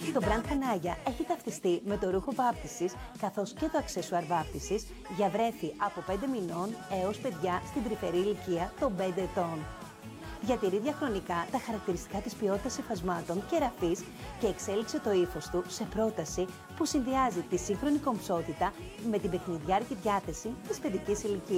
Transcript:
Το brand Hanaya έχει ταυτιστεί με το ρούχο βάπτισης καθώς και το αξεσουάρ βάπτισης για βρέφη από 5 μηνών έως παιδιά στην τρυφερή ηλικία των 5 ετών. Διατηρεί διαχρονικά τα χαρακτηριστικά της ποιότητας υφασμάτων και ραφής και εξέλιξε το ύφος του σε πρόταση που συνδυάζει τη σύγχρονη κομψότητα με την παιχνιδιάρικη διάθεση της παιδικής ηλικίας.